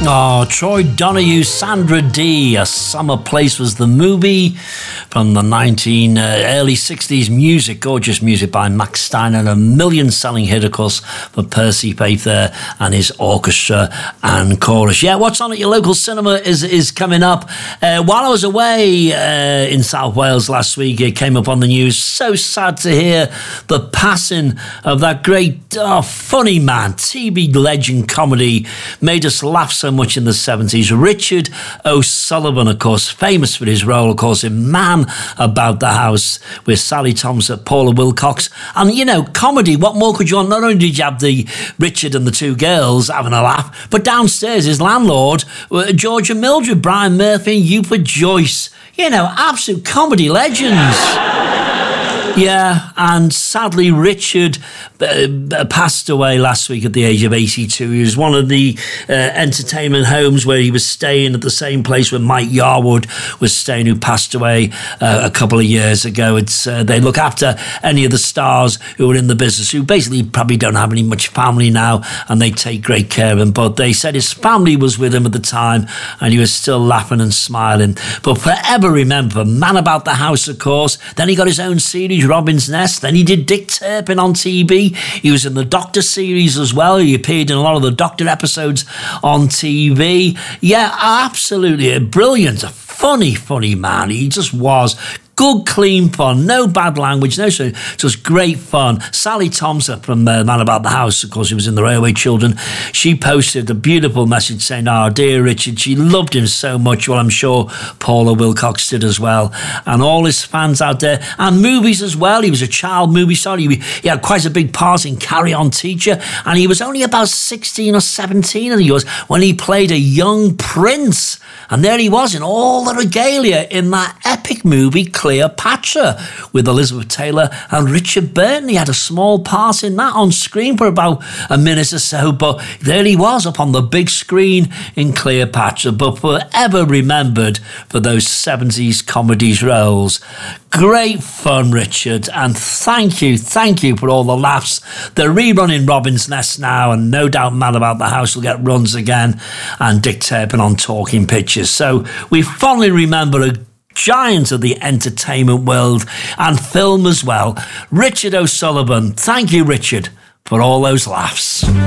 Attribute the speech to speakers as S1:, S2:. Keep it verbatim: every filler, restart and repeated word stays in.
S1: Oh, Troy Donahue, Sandra Dee, A Summer Place was the movie from the nineteen uh, early sixties music, gorgeous music by Max Steiner, a million-selling hit, of course, for Percy Faith there and his orchestra and chorus. Yeah, what's on at your local cinema is is coming up. Uh, while I was away uh, in South Wales last week, it came up on the news. So sad to hear the passing of that great, oh, funny man, T V legend comedy, made us laugh so much in the seventies. Richard O'Sullivan, of course, famous for his role, of course, in Man About the House with Sally Thompson, Paula Wilcox. And, you know, comedy, what more could you want? Not only did you have the Richard and the two girls having a laugh, but downstairs his landlord, George and Mildred, Brian Murphy and Upa Joyce. You know, absolute comedy legends. Yeah, and sadly, Richard uh, passed away last week at the age of eighty-two. He was one of the uh, entertainment homes where he was staying, at the same place where Mike Yarwood was staying, who passed away uh, a couple of years ago. It's uh, they look after any of the stars who are in the business, who basically probably don't have any much family now, and they take great care of him. But they said his family was with him at the time, and he was still laughing and smiling. But forever remember, Man About the House, of course. Then he got his own series, Robin's Nest. Then he did Dick Turpin on T V. He was in the Doctor series as well. He appeared in a lot of the Doctor episodes on T V. Yeah, absolutely a brilliant, a funny, funny man. He just was. Good, clean fun, no bad language, no, so just great fun. Sally Thompson from uh, Man About the House, of course, who was in The Railway Children, she posted a beautiful message saying, "Oh, dear Richard," she loved him so much. Well, I'm sure Paula Wilcox did as well. And all his fans out there, and movies as well. He was a child movie star. He, he had quite a big part in Carry On Teacher, and he was only about sixteen or seventeen, I think he was, when he played a young prince. And there he was in all the regalia in that epic movie, Cleopatra, with Elizabeth Taylor and Richard Burton. He had a small part in that on screen for about a minute or so, but there he was up on the big screen in Cleopatra, but forever remembered for those seventies comedies roles. Great fun, Richard, and thank you, thank you for all the laughs. They're rerunning Robin's Nest now, and no doubt Man About the House will get runs again, and Dick Turpin on Talking Pictures. So we fondly remember a giant of the entertainment world and film as well, Richard O'Sullivan. Thank you, Richard, for all those laughs.